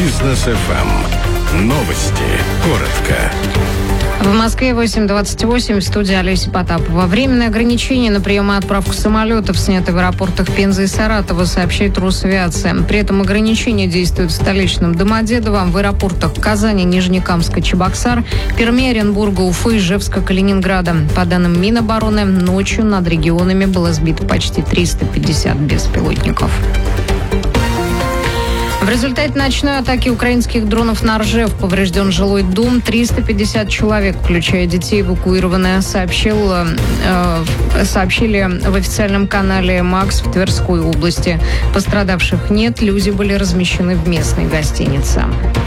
Бизнес ФМ. Новости. Коротко. В Москве 8:28, в студии Олеся Потапова. Временные ограничения на прием и отправку самолетов сняты в аэропортах Пензы и Саратова, сообщает Росавиация. При этом ограничения действуют в столичном Домодедово, в аэропортах Казани, Нижнекамска, Чебоксар, Перми, Оренбурга, Уфы, Ижевска, Калининграда. По данным Минобороны, ночью над регионами было сбито почти 350 беспилотников. В результате ночной атаки украинских дронов на Ржев поврежден жилой дом. 350 человек, включая детей, эвакуированы, сообщили в официальном канале МАКС в Тверской области. Пострадавших нет, люди были размещены в местной гостинице.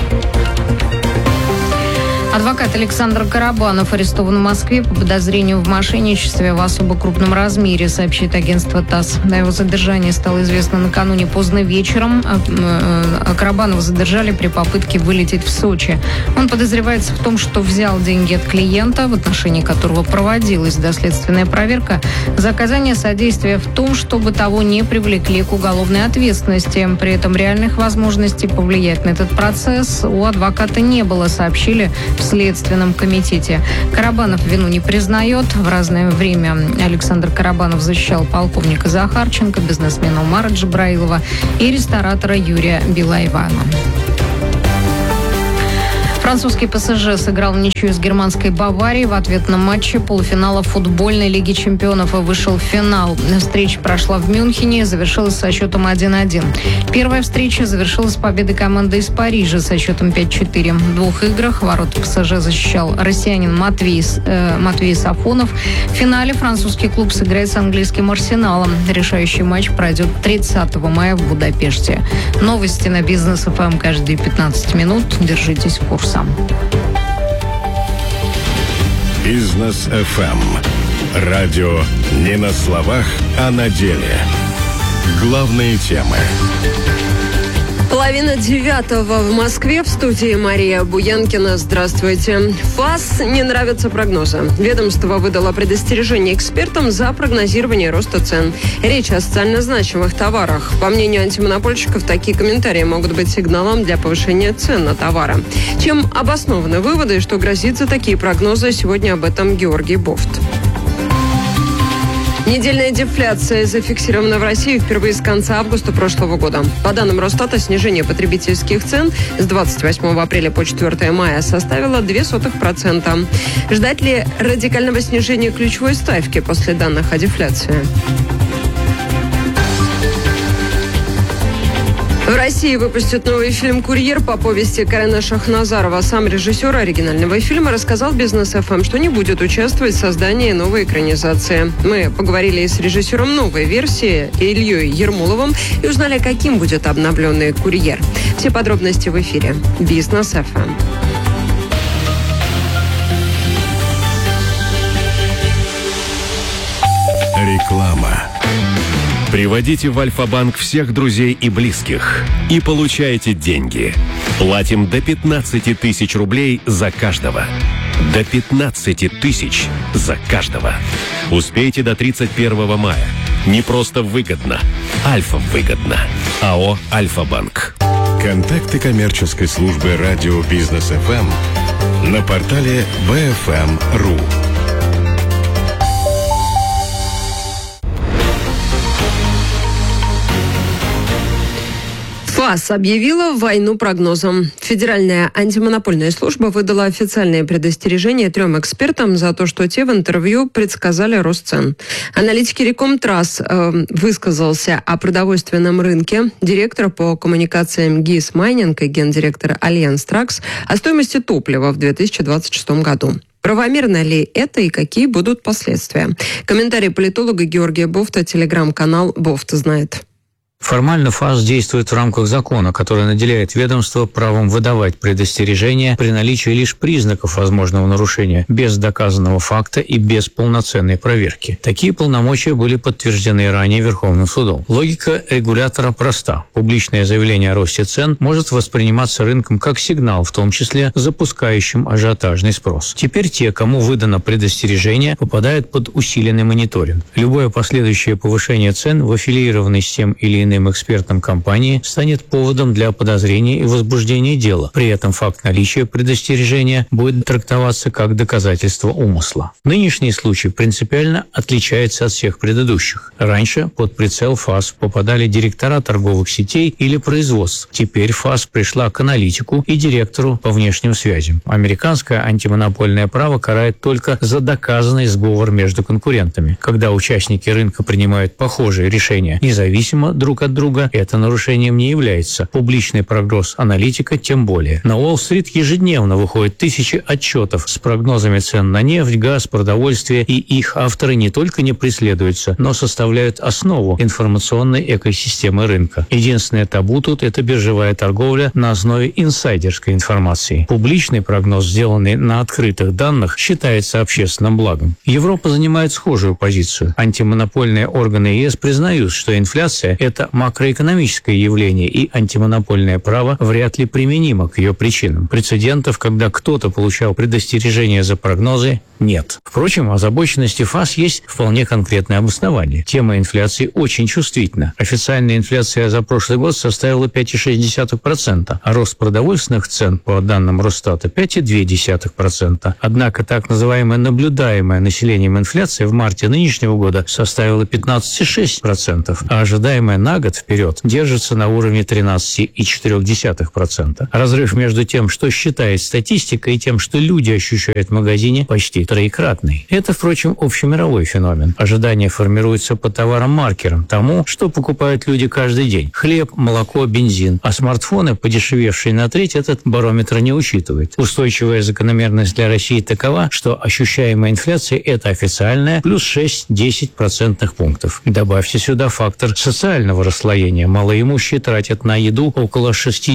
Адвокат Александр Карабанов арестован в Москве по подозрению в мошенничестве в особо крупном размере, сообщит агентство ТАСС. О его задержании стало известно накануне поздно вечером. Карабанова задержали при попытке вылететь в Сочи. Он подозревается в том, что взял деньги от клиента, в отношении которого проводилась доследственная проверка, за оказание содействия в том, чтобы того не привлекли к уголовной ответственности. При этом реальных возможностей повлиять на этот процесс у адвоката не было, сообщили в Следственном комитете. Карабанов вину не признает. В разное время Александр Карабанов защищал полковника Захарченко, бизнесмена Умара Джабраилова и ресторатора Юрия Билаева. Французский ПСЖ сыграл в ничью с германской Баварией в ответном матче полуфинала футбольной Лиги чемпионов и вышел в финал. Встреча прошла в Мюнхене и завершилась со счетом 1-1. Первая встреча завершилась победой команды из Парижа со счетом 5-4. В двух играх ворота ПСЖ защищал россиянин Матвей Сафонов. В финале французский клуб сыграет с английским Арсеналом. Решающий матч пройдет 30 мая в Будапеште. Новости на Бизнес ФМ каждые 15 минут. Держитесь курса. Бизнес ФМ. Радио не на словах, а на деле. Главные темы. 8:30 в Москве. В студии Мария Буянкина. Здравствуйте. ФАС не нравятся прогнозы. Ведомство выдало предостережение экспертам за прогнозирование роста цен. Речь о социально значимых товарах. По мнению антимонопольщиков, такие комментарии могут быть сигналом для повышения цен на товары. Чем обоснованы выводы и что грозит за такие прогнозы, сегодня об этом Георгий Бофт. Недельная дефляция зафиксирована в России впервые с конца августа прошлого года. По данным Росстата, снижение потребительских цен с 28 апреля по 4 мая составило 0,02%. Ждать ли радикального снижения ключевой ставки после данных о дефляции? В России выпустят новый фильм «Курьер» по повести Карена Шахназарова. Сам режиссер оригинального фильма рассказал Бизнес ФМ, что не будет участвовать в создании новой экранизации. Мы поговорили с режиссером новой версии Ильей Ермоловым и узнали, каким будет обновленный «Курьер». Все подробности в эфире Бизнес ФМ. Реклама. Приводите в Альфа-банк всех друзей и близких и получайте деньги. Платим до 15 тысяч рублей за каждого. До 15 тысяч за каждого. Успейте до 31 мая. Не просто выгодно. Альфа-выгодно. АО «Альфа-банк». Контакты коммерческой службы радио Бизнес ФМ на портале bfm.ru. ФАС объявила войну прогнозам. Федеральная антимонопольная служба выдала официальные предостережения 3 экспертам за то, что те в интервью предсказали рост цен. Аналитик Рекомтрас высказался о продовольственном рынке, директор по коммуникациям ГИС Майнинг и гендиректор Альянс Тракс о стоимости топлива в 2026 году. Правомерно ли это и какие будут последствия? Комментарий политолога Георгия Бофта, телеграм-канал «Бофт знает». Формально ФАС действует в рамках закона, который наделяет ведомство правом выдавать предостережения при наличии лишь признаков возможного нарушения, без доказанного факта и без полноценной проверки. Такие полномочия были подтверждены ранее Верховным судом. Логика регулятора проста. Публичное заявление о росте цен может восприниматься рынком как сигнал, в том числе запускающим ажиотажный спрос. Теперь те, кому выдано предостережение, попадают под усиленный мониторинг. Любое последующее повышение цен в аффилированной с тем или иным иным экспертам компании станет поводом для подозрения и возбуждения дела. При этом факт наличия предостережения будет трактоваться как доказательство умысла. Нынешний случай принципиально отличается от всех предыдущих. Раньше под прицел ФАС попадали директора торговых сетей или производств. Теперь ФАС пришла к аналитику и директору по внешним связям. Американское антимонопольное право карает только за доказанный сговор между конкурентами. Когда участники рынка принимают похожие решения независимо друг от друга, это нарушением не является. Публичный прогноз аналитика тем более. На Уолл-стрит ежедневно выходят тысячи отчетов с прогнозами цен на нефть, газ, продовольствие, и их авторы не только не преследуются, но составляют основу информационной экосистемы рынка. Единственное табу тут – это биржевая торговля на основе инсайдерской информации. Публичный прогноз, сделанный на открытых данных, считается общественным благом. Европа занимает схожую позицию. Антимонопольные органы ЕС признают, что инфляция – это макроэкономическое явление, и антимонопольное право вряд ли применимо к ее причинам. Прецедентов, когда кто-то получал предостережение за прогнозы, нет. Впрочем, озабоченности ФАС есть вполне конкретное обоснование. Тема инфляции очень чувствительна. Официальная инфляция за прошлый год составила 5,6%, а рост продовольственных цен, по данным Росстата, 5,2%. Однако так называемая наблюдаемая населением инфляция в марте нынешнего года составила 15,6%, а ожидаемая на год вперед держится на уровне 13,4%. Разрыв между тем, что считает статистика, и тем, что люди ощущают в магазине, почти троекратный. Это, впрочем, общемировой феномен. Ожидания формируются по товарам-маркерам, тому, что покупают люди каждый день. Хлеб, молоко, бензин. А смартфоны, подешевевшие на треть, этот барометр не учитывает. Устойчивая закономерность для России такова, что ощущаемая инфляция – это официальная плюс 6-10 процентных пунктов. Добавьте сюда фактор социального расслоения. Малоимущие тратят на еду около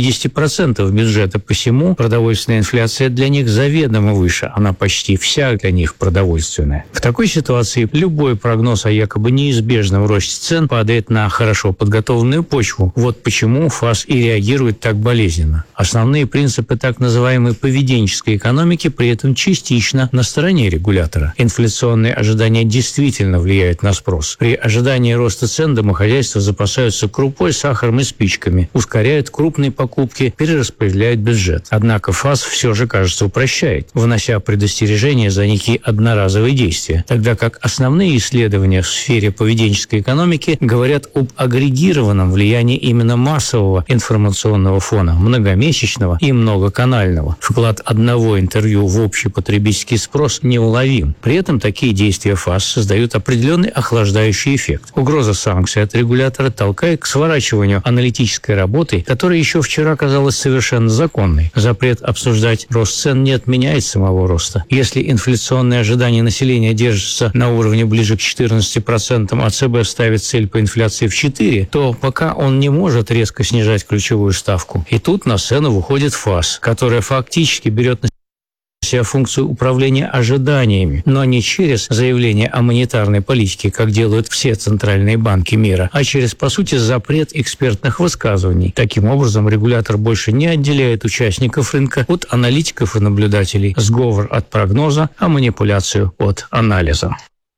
60% бюджета, посему продовольственная инфляция для них заведомо выше. Она почти вся для них продовольственная. В такой ситуации любой прогноз о якобы неизбежном росте цен падает на хорошо подготовленную почву. Вот почему ФАС и реагирует так болезненно. Основные принципы так называемой поведенческой экономики при этом частично на стороне регулятора. Инфляционные ожидания действительно влияют на спрос. При ожидании роста цен домохозяйства запасаются крупой, сахаром и спичками, ускоряют крупные покупки, перераспределяют бюджет. Однако ФАС все же, кажется, упрощает, вынося предостережения за некие одноразовые действия, тогда как основные исследования в сфере поведенческой экономики говорят об агрегированном влиянии именно массового информационного фона, многомесячного и многоканального. Вклад одного интервью в общий потребительский спрос неуловим. При этом такие действия ФАС создают определенный охлаждающий эффект. Угроза санкций от регулятора толкает к сворачиванию аналитической работы, которая еще вчера казалась совершенно законной. Запрет обсуждать рост цен не отменяет самого роста. Если инфляционные ожидания населения держатся на уровне ближе к 14%, а ЦБ ставит цель по инфляции в 4%, то пока он не может резко снижать ключевую ставку. И тут на сцену выходит ФАС, которая фактически берет на себя функцию управления ожиданиями, но не через заявление о монетарной политике, как делают все центральные банки мира, а через, по сути, запрет экспертных высказываний. Таким образом, регулятор больше не отделяет участников рынка от аналитиков и наблюдателей, сговор от прогноза, а манипуляцию от анализа.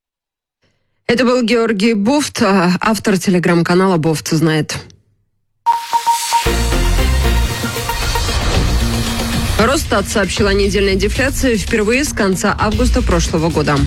Это был Георгий Бофт, автор телеграм-канала «Бофт знает». Росстат сообщил о недельной дефляции впервые с конца августа прошлого года.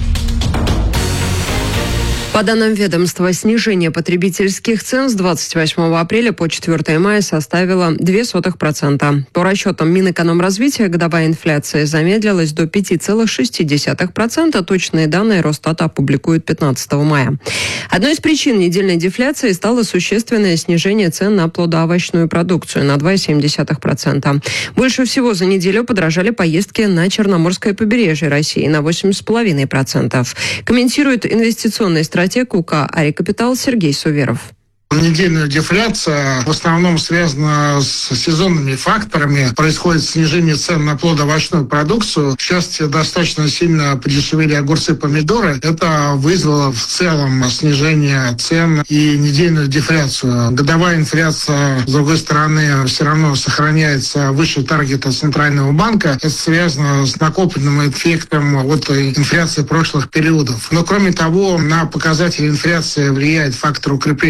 По данным ведомства, снижение потребительских цен с 28 апреля по 4 мая составило 0,02%. По расчетам Минэкономразвития, годовая инфляция замедлилась до 5,6%. Точные данные Росстата опубликуют 15 мая. Одной из причин недельной дефляции стало существенное снижение цен на плодоовощную продукцию на 2,7%. Больше всего за неделю подорожали поездки на Черноморское побережье России на 8,5%. Комментирует инвестиционный стратег УК «Ари Капитал» Сергей Суверов. Недельная дефляция в основном связана с сезонными факторами. Происходит снижение цен на плодоовощную продукцию. В частности, достаточно сильно подешевели огурцы и помидоры. Это вызвало в целом снижение цен и недельную дефляцию. Годовая инфляция, с другой стороны, все равно сохраняется выше таргета Центрального банка. Это связано с накопленным эффектом от инфляции прошлых периодов. Но кроме того, на показатели инфляции влияет фактор укрепления рубля.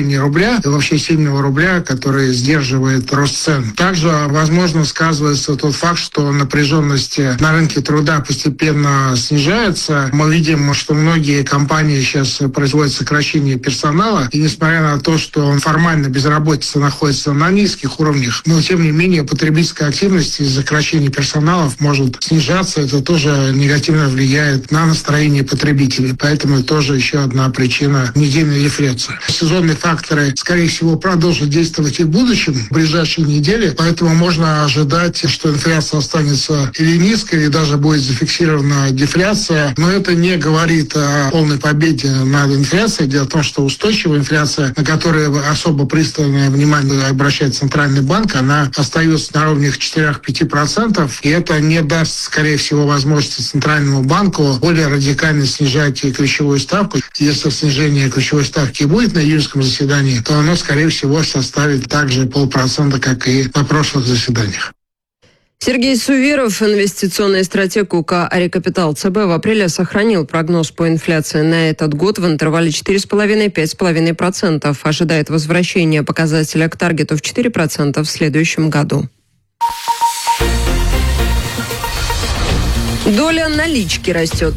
рубля и вообще сильного рубля, который сдерживает рост цен. Также, возможно, сказывается тот факт, что напряженность на рынке труда постепенно снижается. Мы видим, что многие компании сейчас производят сокращение персонала, и несмотря на то, что формально безработица находится на низких уровнях, но тем не менее потребительская активность из-за сокращения персоналов может снижаться. Это тоже негативно влияет на настроение потребителей. Поэтому это тоже еще одна причина недельной дефляции. Сезонные факторы, скорее всего, продолжат действовать и в будущем, в ближайшие недели. Поэтому можно ожидать, что инфляция останется или низкой, или даже будет зафиксирована дефляция. Но это не говорит о полной победе над инфляцией. Дело в том, что устойчивая инфляция, на которую особо пристальное внимание обращает Центральный банк, она остается на уровне 4-5%. И это не даст, скорее всего, возможности Центральному банку более радикально снижать ключевую ставку. Если снижение ключевой ставки будет на июньском заседании, то оно, скорее всего, составит также 0,5%, как и на прошлых заседаниях. Сергей Суверов, инвестиционный стратег УК «Ари Капитал» ЦБ, в апреле сохранил прогноз по инфляции на этот год в интервале 4,5-5,5%. Ожидает возвращения показателя к таргету в 4% в следующем году. Доля налички растет.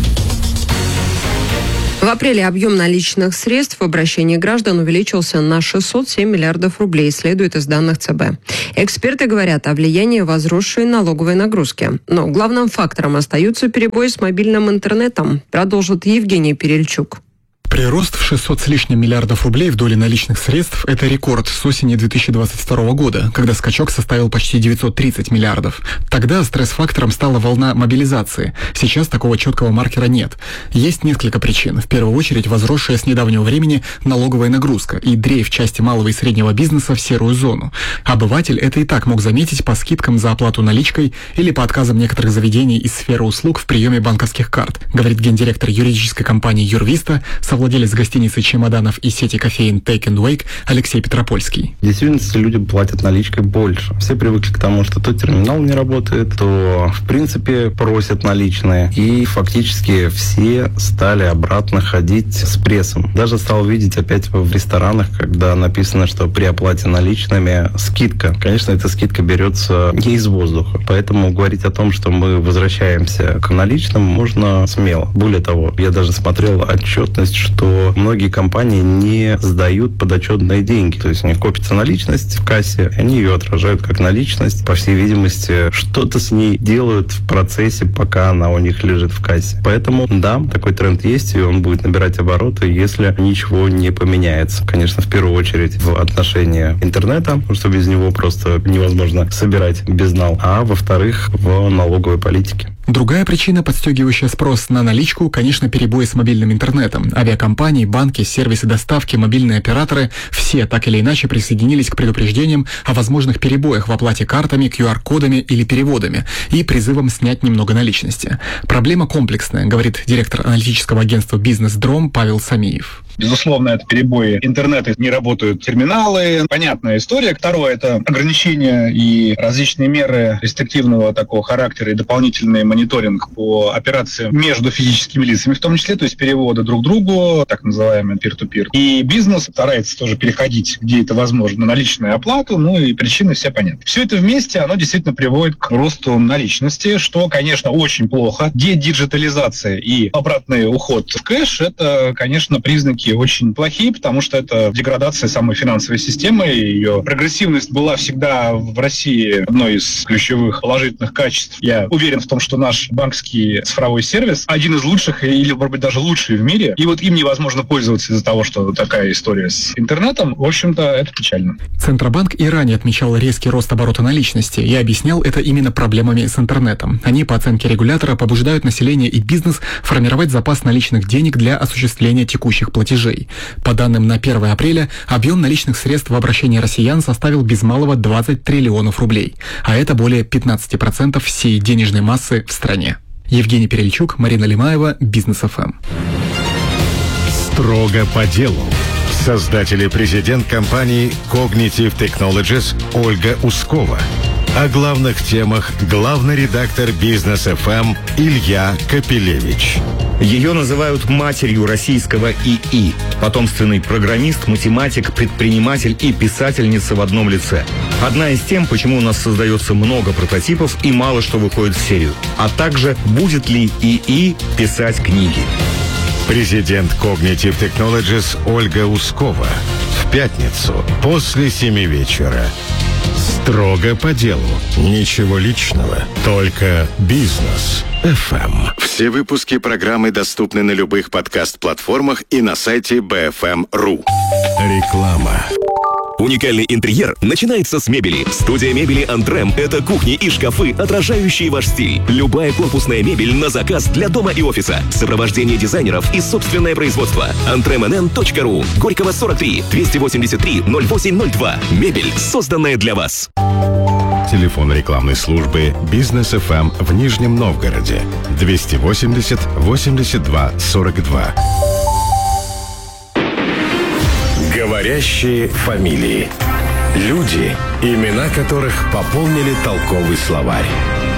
В апреле объем наличных средств в обращении граждан увеличился на 607 миллиардов рублей, следует из данных ЦБ. Эксперты говорят о влиянии возросшей налоговой нагрузки. Но главным фактором остаются перебои с мобильным интернетом, продолжит Евгений Перельчук. Прирост в 600 с лишним миллиардов рублей в доле наличных средств – это рекорд с осени 2022 года, когда скачок составил почти 930 миллиардов. Тогда стресс-фактором стала волна мобилизации. Сейчас такого четкого маркера нет. Есть несколько причин. В первую очередь, возросшая с недавнего времени налоговая нагрузка и дрейф части малого и среднего бизнеса в серую зону. Обыватель это и так мог заметить по скидкам за оплату наличкой или по отказам некоторых заведений из сферы услуг в приеме банковских карт, говорит гендиректор юридической компании «Юрвиста», совладелец гостиницы «Чемоданов» и сети кофеин Take and Wake Алексей Петропольский. В действительности люди платят наличкой больше. Все привыкли к тому, что то терминал не работает, то в принципе просят наличные. И фактически все стали обратно ходить с прессом. Даже стал видеть опять в ресторанах, когда написано, что при оплате наличными скидка. Конечно, эта скидка берется не из воздуха. Поэтому говорить о том, что мы возвращаемся к наличным, можно смело. Более того, я даже смотрел отчетность, что многие компании не сдают подотчетные деньги. То есть у них копится наличность в кассе, они ее отражают как наличность. По всей видимости, что-то с ней делают в процессе, пока она у них лежит в кассе. Поэтому, да, такой тренд есть, и он будет набирать обороты, если ничего не поменяется. Конечно, в первую очередь в отношении интернета, потому что без него просто невозможно собирать безнал. А во-вторых, в налоговой политике. Другая причина, подстегивающая спрос на наличку, конечно, перебои с мобильным интернетом. Авиакомпании, банки, сервисы доставки, мобильные операторы – все так или иначе присоединились к предупреждениям о возможных перебоях в оплате картами, QR-кодами или переводами и призывам снять немного наличности. Проблема комплексная, говорит директор аналитического агентства «Бизнес-Дром» Павел Самиев. Безусловно, это перебои интернета, не работают терминалы. Понятная история. Второе – это ограничения и различные меры рестриктивного такого характера и дополнительный мониторинг по операциям между физическими лицами, в том числе, то есть переводы друг другу, так называемый peer-to-peer. И бизнес старается тоже переходить, где это возможно, на наличную оплату, ну и причины все понятны. Все это вместе, оно действительно приводит к росту наличности, что, конечно, очень плохо. Дедиджитализация и обратный уход в кэш – это, конечно, признаки очень плохие, потому что это деградация самой финансовой системы. Ее прогрессивность была всегда в России одной из ключевых положительных качеств. Я уверен в том, что наш банковский цифровой сервис один из лучших или, может быть, даже лучший в мире. И вот им невозможно пользоваться из-за того, что такая история с интернетом. В общем-то, это печально. Центробанк и ранее отмечал резкий рост оборота наличности и объяснял это именно проблемами с интернетом. Они, по оценке регулятора, побуждают население и бизнес формировать запас наличных денег для осуществления текущих платежей. По данным на 1 апреля, объем наличных средств в обращении россиян составил без малого 20 триллионов рублей, а это более 15% всей денежной массы в стране. Евгений Перельчук, Марина Лимаева, Бизнес ФМ. Строго по делу. Создатель и президент компании Cognitive Technologies Ольга Ускова О главных темах главный редактор «Бизнес ФМ» Илья Капелевич. Ее называют матерью российского ИИ. Потомственный программист, математик, предприниматель и писательница в одном лице. Одна из тем, почему у нас создается много прототипов и мало что выходит в серию. А также, будет ли ИИ писать книги. Президент Cognitive Technologies Ольга Ускова. В пятницу после 7 вечера. Строго по делу. Ничего личного. Только бизнес. ФМ. Все выпуски программы доступны на любых подкаст-платформах и на сайте BFM.ru. Реклама. Уникальный интерьер начинается с мебели. Студия мебели «Антрем» — это кухни и шкафы, отражающие ваш стиль. Любая корпусная мебель на заказ для дома и офиса. Сопровождение дизайнеров и собственное производство. antremnn.ru. Горького 43 283 0802. Мебель, созданная для вас. Телефон рекламной службы «Бизнес ФМ» в Нижнем Новгороде. 280 82 42. Говорящие фамилии. Люди, имена которых пополнили толковый словарь.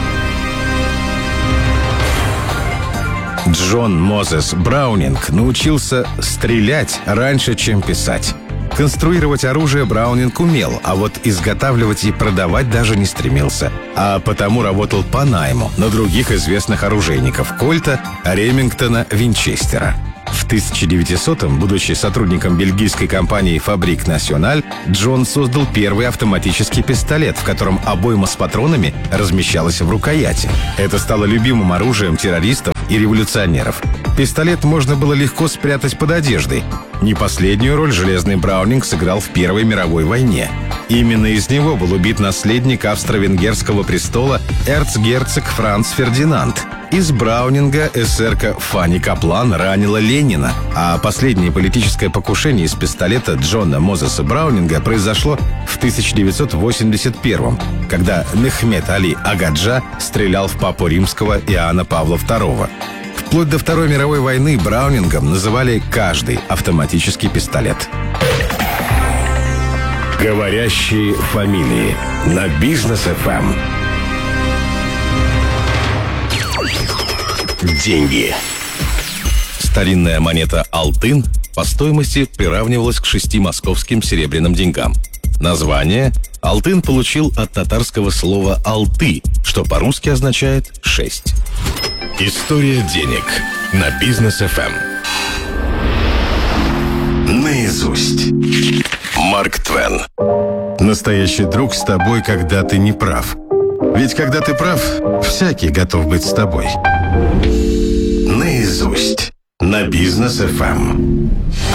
Джон Мозес Браунинг научился стрелять раньше, чем писать. Конструировать оружие Браунинг умел, а вот изготавливать и продавать даже не стремился. А потому работал по найму на других известных оружейников — Кольта, Ремингтона, Винчестера. В 1900-м, будучи сотрудником бельгийской компании «Фабрик Националь», Джон создал первый автоматический пистолет, в котором обойма с патронами размещалась в рукояти. Это стало любимым оружием террористов и революционеров. Пистолет можно было легко спрятать под одеждой. Не последнюю роль железный Браунинг сыграл в Первой мировой войне. Именно из него был убит наследник австро-венгерского престола эрцгерцог Франц Фердинанд. Из Браунинга эсерка Фанни Каплан ранила Ленина, а последнее политическое покушение из пистолета Джона Мозеса Браунинга произошло в 1981-м, когда Мехмед Али Агаджа стрелял в папу римского Иоанна Павла II. Вплоть до Второй мировой войны Браунингом называли каждый автоматический пистолет. Говорящие фамилии на Бизнес ФМ. Деньги. Старинная монета «Алтын» по стоимости приравнивалась к 6 московским серебряным деньгам. Название «Алтын» получил от татарского слова «алты», что по-русски означает «6». История денег на Бизнес ФМ. Наизусть. Марк Твен. Настоящий друг с тобой, когда ты не прав. Ведь когда ты прав, всякий готов быть с тобой. Наизусть. На Бизнес ФМ.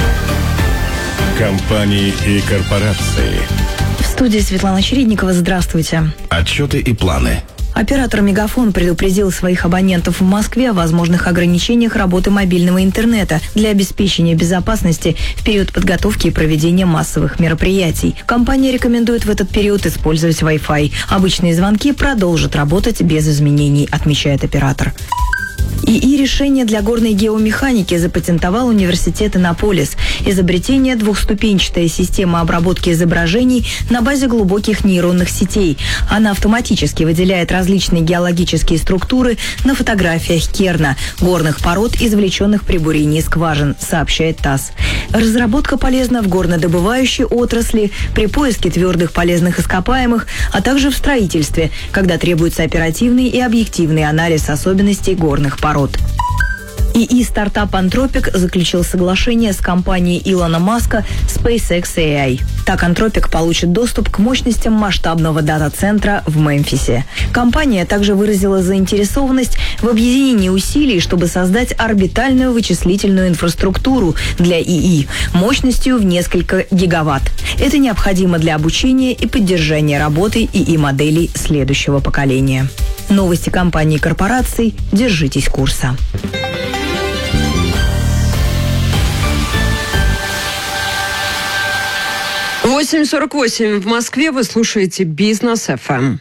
Компании и корпорации. В студии Светлана Чередникова. Здравствуйте. Отчеты и планы. Оператор «Мегафон» предупредил своих абонентов в Москве о возможных ограничениях работы мобильного интернета для обеспечения безопасности в период подготовки и проведения массовых мероприятий. Компания рекомендует в этот период использовать Wi-Fi. Обычные звонки продолжат работать без изменений, отмечает оператор. ИИ-решение для горной геомеханики запатентовал университет Иннополис. Изобретение — двухступенчатая система обработки изображений на базе глубоких нейронных сетей. Она автоматически выделяет различные геологические структуры на фотографиях Керна, горных пород, извлеченных при бурении скважин, сообщает ТАСС. Разработка полезна в горнодобывающей отрасли, при поиске твердых полезных ископаемых, а также в строительстве, когда требуется оперативный и объективный анализ особенностей горных пород. ИИ-стартап «Антропик» заключил соглашение с компанией Илона Маска SpaceX AI. Так «Антропик» получит доступ к мощностям масштабного дата-центра в Мемфисе. Компания также выразила заинтересованность в объединении усилий, чтобы создать орбитальную вычислительную инфраструктуру для ИИ мощностью в несколько гигаватт. Это необходимо для обучения и поддержания работы ИИ-моделей следующего поколения. Новости компаний и корпораций. Держитесь курса. В 8:48 в Москве. Вы слушаете Бизнес ФМ.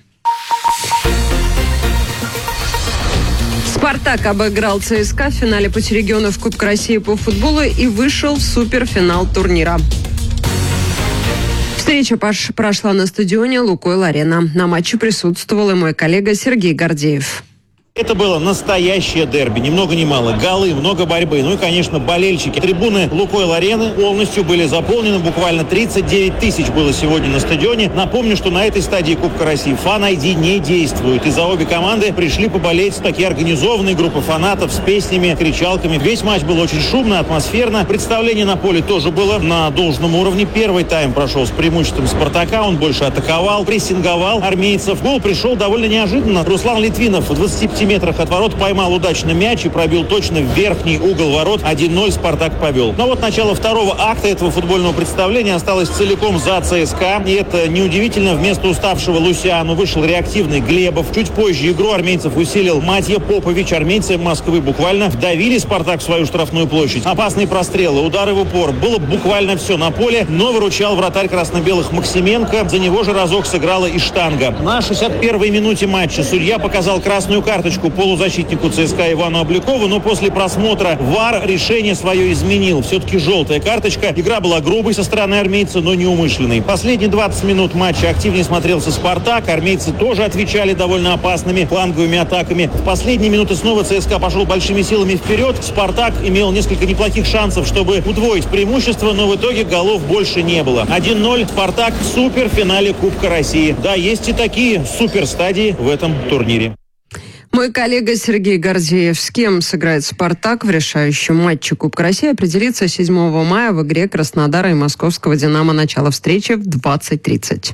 «Спартак» обыграл ЦСКА в финале пути регионов Кубка России по футболу и вышел в суперфинал турнира. Встреча прошла на стадионе «Лукойл-Арена». На матче присутствовал и мой коллега Сергей Гордеев. Это было настоящее дерби, ни много ни мало. Голы, много борьбы. Ну и, конечно, болельщики. Трибуны «Лукойл-Арены» полностью были заполнены. Буквально 39 тысяч было сегодня на стадионе. Напомню, что на этой стадии Кубка России Fan-ID не действует. И за обе команды пришли поболеть такие организованные группы фанатов с песнями, кричалками. Весь матч был очень шумно, атмосферно. Представление на поле тоже было на должном уровне. Первый тайм прошел с преимуществом «Спартака». Он больше атаковал, прессинговал армейцев. Гол пришел довольно неожиданно. Руслан Литвинов в 25 метрах от ворот поймал удачно мяч и пробил точно в верхний угол ворот. 1-0 «Спартак» повел. Но вот начало второго акта этого футбольного представления осталось целиком за ЦСКА. И это неудивительно. Вместо уставшего Лусиану вышел реактивный Глебов. Чуть позже игру армейцев усилил Матья Попович. Армейцы Москвы буквально вдавили «Спартак» в свою штрафную площадь. Опасные прострелы, удары в упор. Было буквально все на поле, но выручал вратарь красно-белых Максименко. За него же разок сыграла и штанга. На 61-й минуте матча судья показал красную карточку полузащитнику ЦСКА Ивану Облякову, но после просмотра ВАР решение свое изменил. Все-таки желтая карточка. Игра была грубой со стороны армейца, но неумышленной. Последние 20 минут матча активнее смотрелся «Спартак». Армейцы тоже отвечали довольно опасными фланговыми атаками. В последние минуты снова ЦСКА пошел большими силами вперед. «Спартак» имел несколько неплохих шансов, чтобы удвоить преимущество, но в итоге голов больше не было. 1-0. «Спартак» в суперфинале Кубка России. Да, есть и такие суперстадии в этом турнире. Мой коллега Сергей Гордеев. С кем сыграет «Спартак» в решающем матче Кубка России, определится 7 мая в игре Краснодара и московского «Динамо». Начало встречи в 20:30.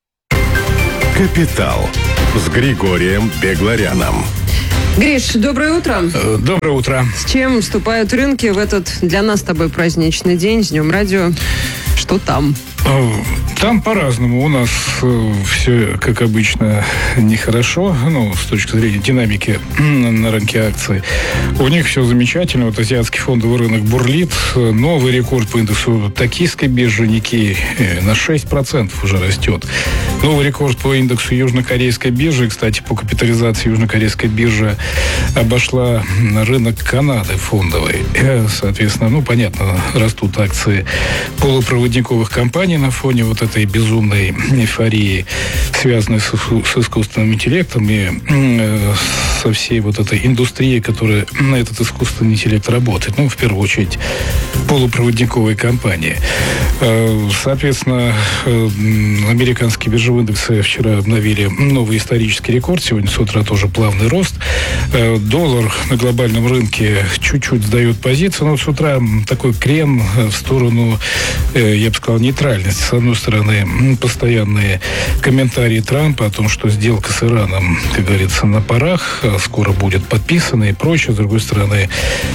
«Капитал» с Григорием Бегларяном. Гриш, доброе утро. Доброе утро. С чем вступают рынки в этот для нас с тобой праздничный день, с Днем радио? Что там? Там по-разному. У нас все, как обычно, нехорошо, с точки зрения динамики на рынке акций. У них все замечательно. Вот азиатский фондовый рынок бурлит. Новый рекорд по индексу токийской биржи Никей на 6% уже растет. Новый рекорд по индексу южнокорейской биржи. Кстати, по капитализации южнокорейская биржа обошла рынок Канады фондовый. Соответственно, понятно, растут акции полупроводниковых компаний на фоне вот этой безумной эйфории, связанной с искусственным интеллектом и со всей вот этой индустрией, которая на этот искусственный интеллект работает. В первую очередь, полупроводниковые компании. Соответственно, американские биржевые индексы вчера обновили новый исторический рекорд. Сегодня с утра тоже плавный рост. Доллар на глобальном рынке чуть-чуть сдает позицию, но с утра такой крен в сторону, я бы сказал, нейтральности. С одной стороны, постоянные комментарии Трампа о том, что сделка с Ираном, как говорится, на парах, скоро будет подписана и прочее. С другой стороны,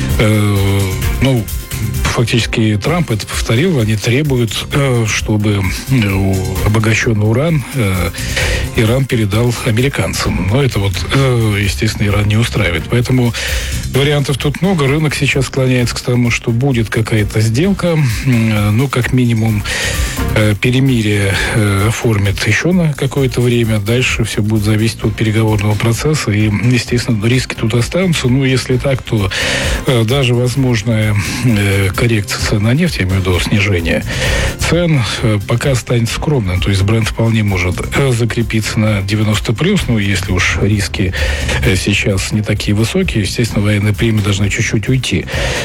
фактически Трамп это повторил. Они требуют, чтобы обогащенный уран Иран передал американцам. Но это естественно, Иран не устраивает. Поэтому вариантов тут много. Рынок сейчас склоняется к тому, что будет какая-то сделка. Как минимум, перемирие оформят еще на какое-то время. Дальше все будет зависеть от переговорного процесса. И, естественно, риски тут останутся. Если так, то даже возможная коррекция цен на нефть, я имею в виду снижение цен, пока станет скромным. То есть Брент вполне может закрепиться на 90+, если уж риски сейчас не такие высокие, естественно, военные премии должны чуть-чуть уйти.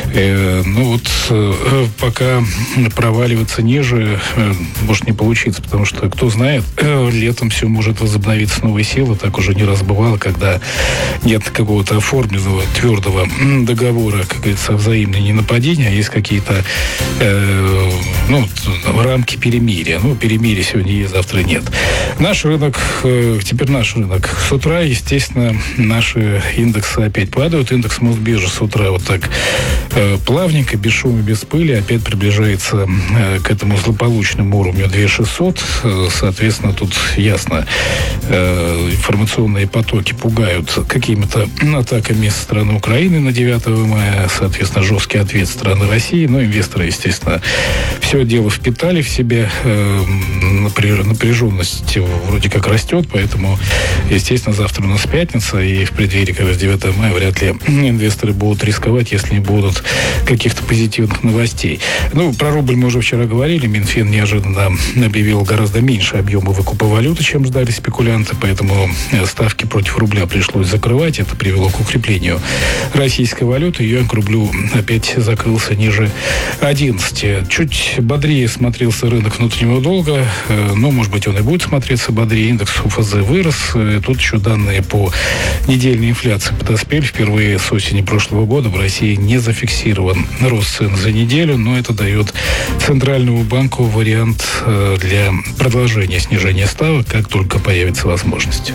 Пока проваливаться ниже может не получиться, потому что, кто знает, летом все может возобновиться с новой силы. Так уже не раз бывало, когда нет какого-то оформленного твердого договора, как говорится, о взаимном ненападении, а есть какие-то рамки перемирия. Перемирия сегодня есть, завтра нет. Наш рынок. С утра, естественно, наши индексы опять падают. Индекс Мосбиржи с утра вот так плавненько, без шума, без пыли, опять приближается к этому злополучному уровню 2600. Соответственно, тут ясно, информационные потоки пугают какими-то атаками со стороны Украины на 9 мая. Соответственно, жесткий ответ со стороны России. России. Но инвесторы, естественно, все дело впитали в себя. Напряженность вроде как растет, поэтому, естественно, завтра у нас пятница, и в преддверии, когда 9 мая, вряд ли инвесторы будут рисковать, если не будут каких-то позитивных новостей. Про рубль мы уже вчера говорили. Минфин неожиданно объявил гораздо меньше объема выкупа валюты, чем ждали спекулянты, поэтому ставки против рубля пришлось закрывать. Это привело к укреплению российской валюты. Юань к рублю опять закрылся ниже 11. Чуть бодрее смотрелся рынок внутреннего долга, но, может быть, он и будет смотреться бодрее. Индекс УФЗ вырос. Тут еще данные по недельной инфляции подоспели. Впервые с осени прошлого года в России не зафиксирован рост цен за неделю, но это дает Центральному банку вариант для продолжения снижения ставок, как только появится возможность.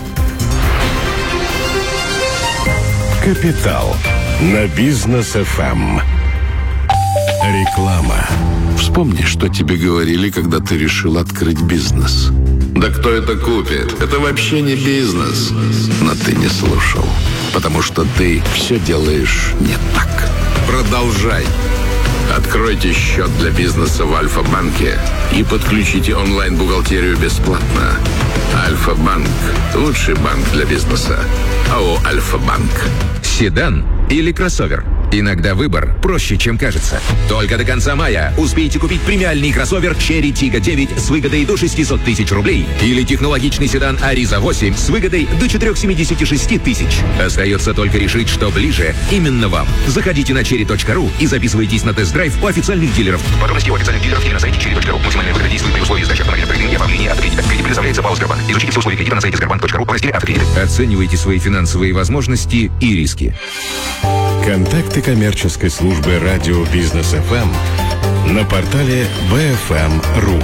Капитал на Бизнес ФМ. Реклама. Вспомни, что тебе говорили, когда ты решил открыть бизнес. Да кто это купит? Это вообще не бизнес. Но ты не слушал, потому что ты все делаешь не так. Продолжай. Откройте счет для бизнеса в Альфа-банке и подключите онлайн-бухгалтерию бесплатно. Альфа-банк – лучший банк для бизнеса. АО «Альфа-банк». Седан или кроссовер? Иногда выбор проще, чем кажется. Только до конца мая успейте купить премиальный кроссовер Cherry Tiggo 9 с выгодой до 600 тысяч рублей или технологичный седан Ariza 8 с выгодой до 476 тысяч. Остается только решить, что ближе именно вам. Заходите на cherry.ru и записывайтесь на тест-драйв у официальных дилеров. Подробности у официальных дилеров или на сайте cherry.ru. Максимальная выгода действует при условии сдачи автомобиля в кредит и оформления автокредита. Кредит предоставляется ПАО «Сбербанк». Изучите все условия кредита на сайте sberbank.ru в разделе «Автокредиты». Оценивайте свои финансовые возможности и риски. Контакты коммерческой службы радио Бизнес ФМ на портале bfm.ru.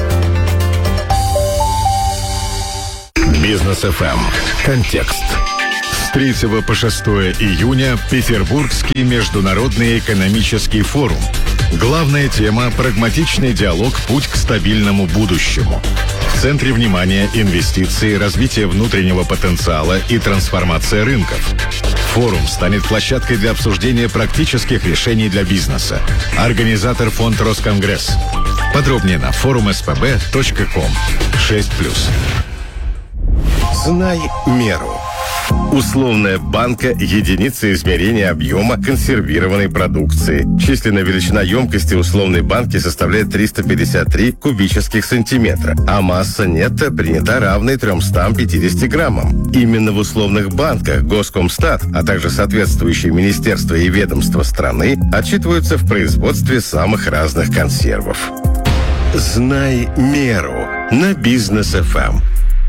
Бизнес ФМ. Контекст. С 3 по 6 июня Петербургский международный экономический форум. Главная тема – прагматичный диалог «Путь к стабильному будущему». В центре внимания инвестиции, развитие внутреннего потенциала и трансформация рынков. Форум станет площадкой для обсуждения практических решений для бизнеса. Организатор фонд «Росконгресс». Подробнее на forumspb.com. 6+. Знай меру. Условная банка – единица измерения объема консервированной продукции. Численная величина емкости условной банки составляет 353 кубических сантиметра, а масса нетто принята равной 350 граммам. Именно в условных банках Госкомстат, а также соответствующие министерства и ведомства страны отчитываются в производстве самых разных консервов. Знай меру на Бизнес ФМ.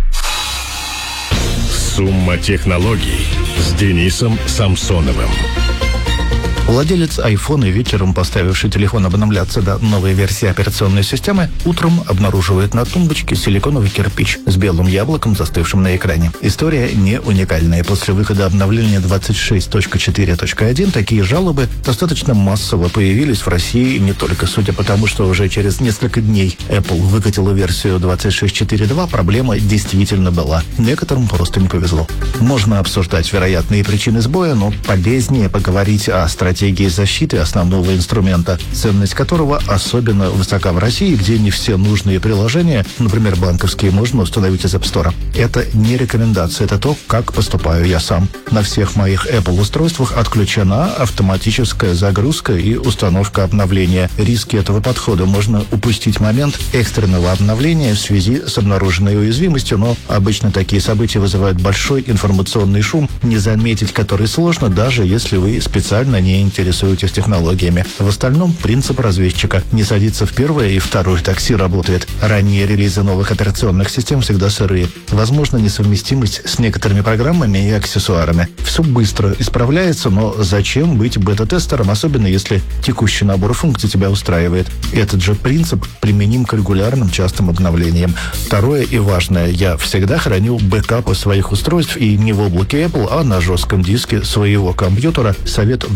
Сумма технологий с Денисом Самсоновым. Владелец айфона, вечером поставивший телефон обновляться до новой версии операционной системы, утром обнаруживает на тумбочке силиконовый кирпич с белым яблоком, застывшим на экране. История не уникальная. После выхода обновления 26.4.1 такие жалобы достаточно массово появились в России, и не только. Судя по тому, что уже через несколько дней Apple выкатила версию 26.4.2, проблема действительно была. Некоторым просто не повезло. Можно обсуждать вероятные причины сбоя, но полезнее поговорить о стратегии защиты основного инструмента, ценность которого особенно высока в России, где не все нужные приложения, например, банковские, можно установить из App Store. Это не рекомендация, это то, как поступаю я сам. На всех моих Apple-устройствах отключена автоматическая загрузка и установка обновления. Риски этого подхода: можно упустить момент экстренного обновления в связи с обнаруженной уязвимостью, но обычно такие события вызывают большой информационный шум, не заметить который сложно, даже если вы специально не интересуетесь технологиями. В остальном принцип разведчика: не садиться в первое и второе такси работает. Ранние релизы новых операционных систем всегда сырые. Возможно несовместимость с некоторыми программами и аксессуарами. Все быстро исправляется, но зачем быть бета-тестером, особенно если текущий набор функций тебя устраивает? Этот же принцип применим к регулярным частым обновлениям. Второе и важное: я всегда храню бэкапы своих устройств, и не в облаке Apple, а на жестком диске своего компьютера. Совет вроде бы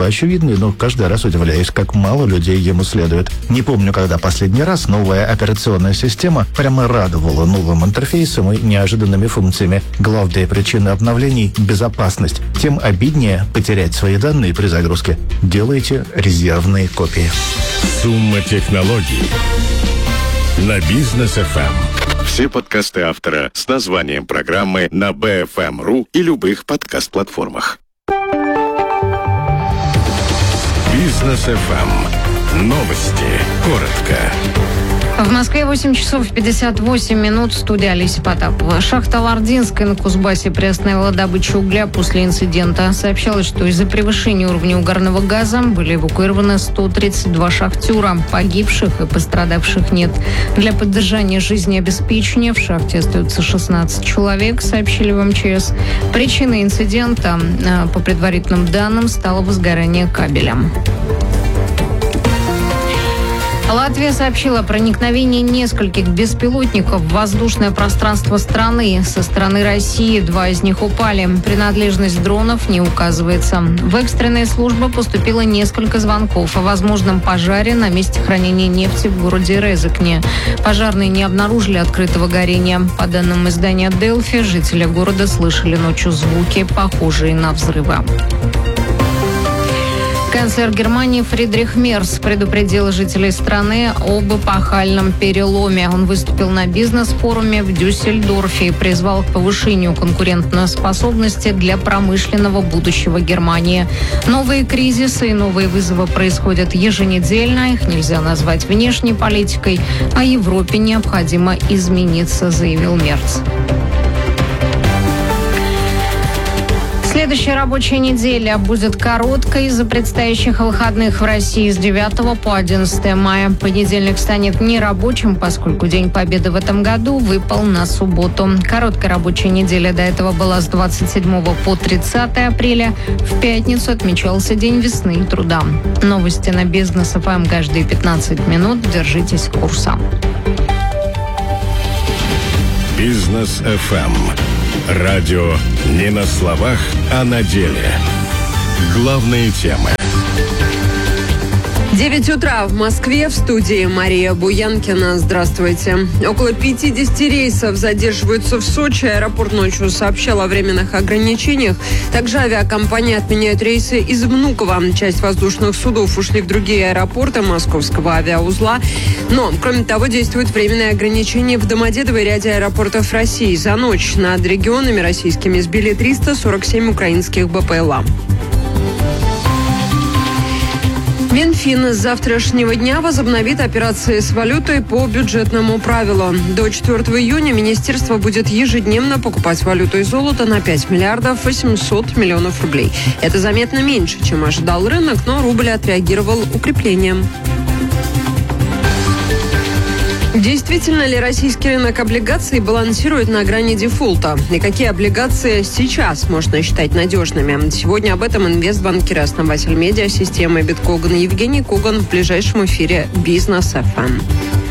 очевидный, но каждый раз удивляюсь, как мало людей ему следует. Не помню, когда последний раз новая операционная система прямо радовала новым интерфейсом и неожиданными функциями. Главная причина обновлений – безопасность. Тем обиднее потерять свои данные при загрузке. Делайте резервные копии. Сумма технологий на Бизнес FM. Все подкасты автора с названием программы на BFM.ru и любых подкаст-платформах. Бизнес FM. Новости. Коротко. В Москве 8 часов 58 минут. Студия Олеся Потапова. Шахта Лардинская на Кузбассе приостановила добычу угля после инцидента. Сообщалось, что из-за превышения уровня угарного газа были эвакуированы 132 шахтера. Погибших и пострадавших нет. Для поддержания жизнеобеспечения в шахте остается 16 человек, сообщили в МЧС. Причиной инцидента, по предварительным данным, стало возгорание кабеля. Латвия сообщила о проникновении нескольких беспилотников в воздушное пространство страны. Со стороны России 2 из них упали. Принадлежность дронов не указывается. В экстренные службы поступило несколько звонков о возможном пожаре на месте хранения нефти в городе Резекне. Пожарные не обнаружили открытого горения. По данным издания Delphi, жители города слышали ночью звуки, похожие на взрывы. Канцлер Германии Фридрих Мерц предупредил жителей страны об эпохальном переломе. Он выступил на бизнес-форуме в Дюссельдорфе и призвал к повышению конкурентоспособности для промышленного будущего Германии. Новые кризисы и новые вызовы происходят еженедельно. Их нельзя назвать внешней политикой, а Европе необходимо измениться, заявил Мерц. Следующая рабочая неделя будет короткой из-за предстоящих выходных в России с 9 по 11 мая. Понедельник станет нерабочим, поскольку День Победы в этом году выпал на субботу. Короткая рабочая неделя до этого была с 27 по 30 апреля. В пятницу отмечался День весны и труда. Новости на Бизнес ФМ каждые 15 минут. Держитесь курса. Бизнес ФМ. Радио не на словах, а на деле. Главные темы. 9 утра в Москве, в студии Мария Буянкина. Здравствуйте. Около 50 рейсов задерживаются в Сочи. Аэропорт ночью сообщал о временных ограничениях. Также авиакомпании отменяют рейсы из Внуково. Часть воздушных судов ушли в другие аэропорты московского авиаузла. Но, кроме того, действуют временные ограничения в Домодедово и ряде аэропортов России. За ночь над регионами российскими сбили 347 украинских БПЛА. Минфин с завтрашнего дня возобновит операции с валютой по бюджетному правилу. До 4 июня министерство будет ежедневно покупать валюту и золото на 5 миллиардов 800 миллионов рублей. Это заметно меньше, чем ожидал рынок, но рубль отреагировал укреплением. Действительно ли российский рынок облигаций балансирует на грани дефолта? И какие облигации сейчас можно считать надежными? Сегодня об этом инвестбанкир и основатель медиасистемы Биткоган Евгений Коган в ближайшем эфире Бизнес ФМ.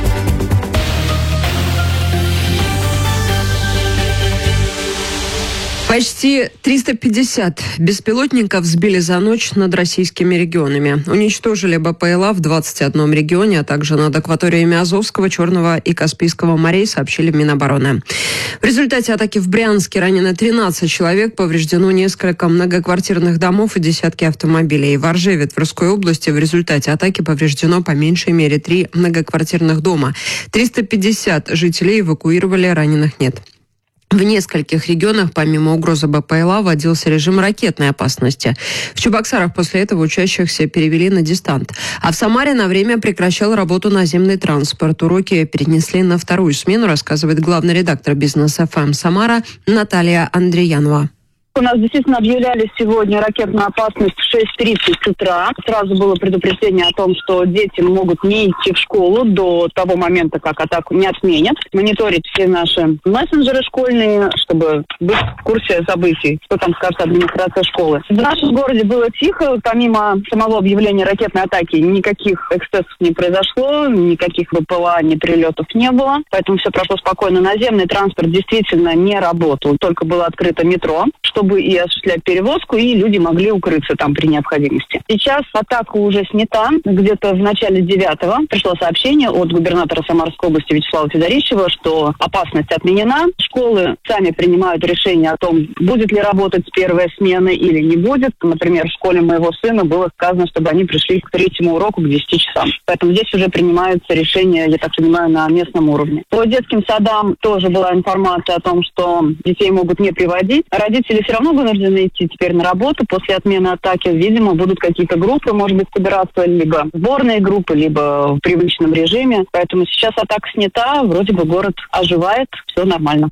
Почти 350 беспилотников сбили за ночь над российскими регионами. Уничтожили БПЛА в 21 регионе, а также над акваториями Азовского, Черного и Каспийского морей, сообщили в Минобороны. В результате атаки в Брянске ранено 13 человек, повреждено несколько многоквартирных домов и десятки автомобилей. В Оржеве Тверской области в результате атаки повреждено по меньшей мере 3 многоквартирных дома. 350 жителей эвакуировали, раненых нет. В нескольких регионах, помимо угрозы БПЛА, вводился режим ракетной опасности. В Чебоксарах после этого учащихся перевели на дистант. А в Самаре на время прекращал работу наземный транспорт. Уроки перенесли на вторую смену, рассказывает главный редактор Бизнес ФМ Самара Наталья Андреянова. У нас действительно объявляли сегодня ракетную опасность в 6:30 утра. Сразу было предупреждение о том, что дети могут не идти в школу до того момента, как атаку не отменят. Мониторить все наши мессенджеры школьные, чтобы быть в курсе событий, что там скажет администрация школы. В нашем городе было тихо. Помимо самого объявления ракетной атаки никаких эксцессов не произошло, никаких БПЛА, ни прилетов не было. Поэтому все прошло спокойно. Наземный транспорт действительно не работал. Только было открыто метро, что чтобы и осуществлять перевозку, и люди могли укрыться там при необходимости. Сейчас атака уже снята. Где-то в начале 9-го пришло сообщение от губернатора Самарской области Вячеслава Федорищева, что опасность отменена. Школы сами принимают решение о том, будет ли работать первая смена или не будет. Например, в школе моего сына было сказано, чтобы они пришли к 3-му уроку к 10 часам. Поэтому здесь уже принимаются решения, я так понимаю, на местном уровне. По детским садам тоже была информация о том, что детей могут не приводить. Родители все равно вынуждены идти теперь на работу. После отмены атаки, видимо, будут какие-то группы, может быть, собираться, либо сборные группы, либо в привычном режиме. Поэтому сейчас атака снята, вроде бы город оживает, все нормально.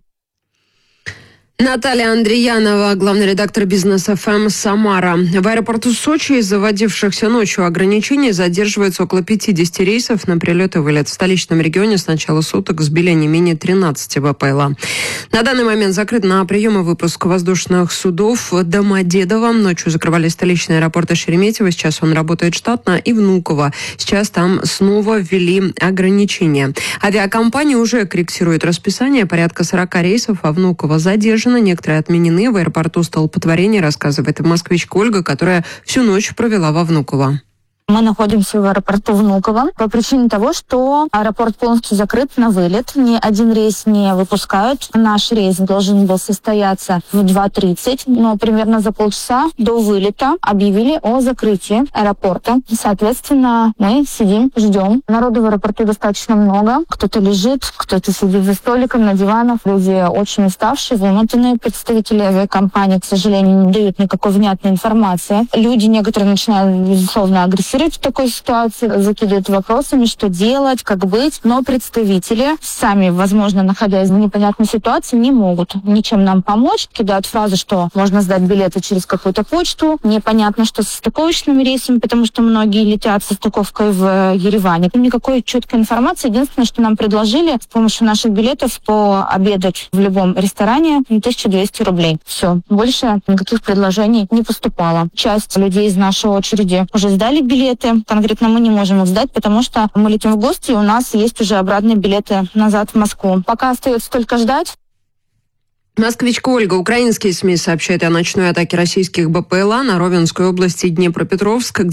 Наталья Андреянова, главный редактор «Бизнес ФМ» Самара. В аэропорту Сочи из-за вводившихся ночью ограничений задерживается около 50 рейсов на прилет и вылет. В столичном регионе с начала суток сбили не менее 13 БПЛА. На данный момент закрыт на прием и выпуск воздушных судов Домодедово. Ночью закрывали столичные аэропорты Шереметьево. Сейчас он работает штатно. И Внуково. Сейчас там снова ввели ограничения. Авиакомпания уже корректирует расписание. Порядка 40 рейсов, а Внуково задержано. Некоторые отменены. В аэропорту столпотворение, рассказывает москвичка Ольга, которая всю ночь провела во Внуково. Мы находимся в аэропорту Внуково по причине того, что аэропорт полностью закрыт на вылет. Ни один рейс не выпускают. Наш рейс должен был состояться в 2:30, но примерно за полчаса до вылета объявили о закрытии аэропорта. Соответственно, мы сидим, ждем. Народу в аэропорту достаточно много. Кто-то лежит, кто-то сидит за столиком, на диванах. Люди очень уставшие, вымотанные. Представители авиакомпании, к сожалению, не дают никакой внятной информации. Люди некоторые начинают, безусловно, агрессировать в такой ситуации, закидывают вопросами, что делать, как быть. Но представители сами, возможно, находясь в непонятной ситуации, не могут ничем нам помочь. Кидают фразы, что можно сдать билеты через какую-то почту. Непонятно, что со стыковочными рейсами, потому что многие летят со стыковкой в Ереване. Никакой четкой информации. Единственное, что нам предложили с помощью наших билетов пообедать в любом ресторане 1200 рублей. Все. Больше никаких предложений не поступало. Часть людей из нашей очереди уже сдали билеты. Конкретно мы не можем их сдать, потому что мы летим в гости, и у нас есть уже обратные билеты назад в Москву. Пока остается только ждать. Москвичка Ольга. Украинские СМИ сообщают о ночной атаке российских БПЛА на Ровенскую область и Днепропетровск,